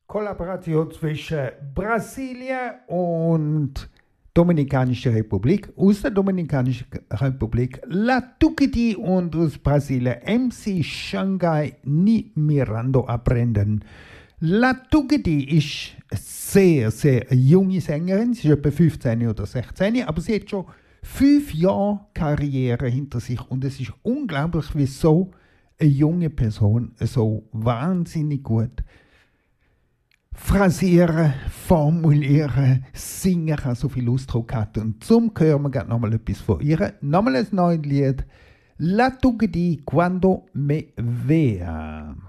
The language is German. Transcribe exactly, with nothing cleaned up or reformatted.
Kollaboration zwischen Brasilien und Dominikanische Republik. Aus der Dominikanischen Republik La Tucidi und aus Brasilien M C Shanghai Ni Mirando Aprenden. La Tucidi ist eine sehr, sehr junge Sängerin. Sie ist etwa fünfzehn oder sechzehn, aber sie hat schon fünf Jahre Karriere hinter sich und es ist unglaublich, wie so eine junge Person so wahnsinnig gut phrasieren, formulieren, singen kann, so viel Ausdruck hat. Und zum hören wir gerade nochmal etwas von ihr. Nochmal ein neues Lied. La Tucidi Quando Me Vea.